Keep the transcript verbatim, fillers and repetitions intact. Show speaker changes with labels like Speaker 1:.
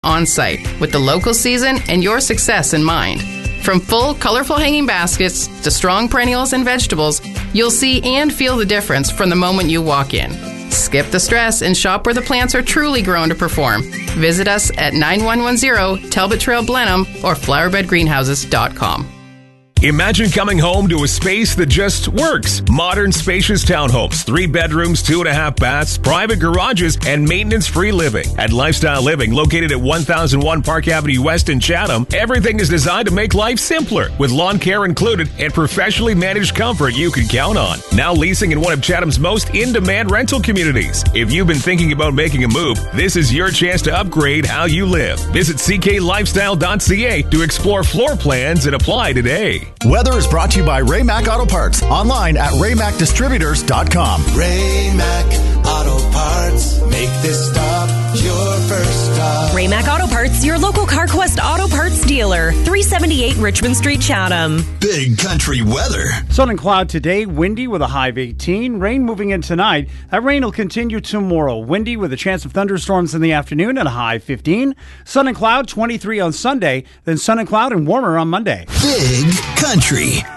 Speaker 1: on site with the local season and your success in mind. From full, colorful hanging baskets to strong perennials and vegetables, you'll see and feel the difference from the moment you walk in. Skip the stress and shop where the plants are truly grown to perform. Visit us at nine one one zero Talbot Trail, Blenheim, or flowerbed greenhouses dot com.
Speaker 2: Imagine coming home to a space that just works. Modern, spacious townhomes, three bedrooms, two and a half baths, private garages, and maintenance-free living. At Lifestyle Living, located at one thousand one Park Avenue West in Chatham, everything is designed to make life simpler, with lawn care included and professionally managed comfort you can count on. Now leasing in one of Chatham's most in-demand rental communities. If you've been thinking about making a move, this is your chance to upgrade how you live. Visit c k lifestyle dot c a to explore floor plans and apply today.
Speaker 3: Weather is brought to you by Ray-Mac Auto Parts. Online at ray mac distributors dot com.
Speaker 4: Ray-Mac Auto Parts. Make this stop your first stop.
Speaker 5: Ray-Mac Auto Parts, your local CarQuest Auto Parts dealer. three seventy-eight Richmond Street, Chatham.
Speaker 4: Big country weather.
Speaker 6: Sun and cloud today, windy with a high of eighteen. Rain moving in tonight. That rain will continue tomorrow. Windy with a chance of thunderstorms in the afternoon and a high of fifteen. Sun and cloud, twenty-three on Sunday. Then sun and cloud and warmer on Monday.
Speaker 4: Big country.